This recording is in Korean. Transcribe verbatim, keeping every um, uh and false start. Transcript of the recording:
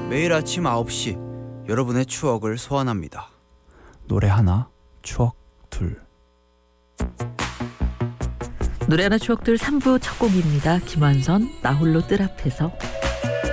매일 아침 아홉 시 여러분의 추억을 소환합니다. 노래 하나, 추억 둘. 노래 하나 추억들 삼 부 첫 곡입니다. 김완선 나 홀로 뜰 앞에서.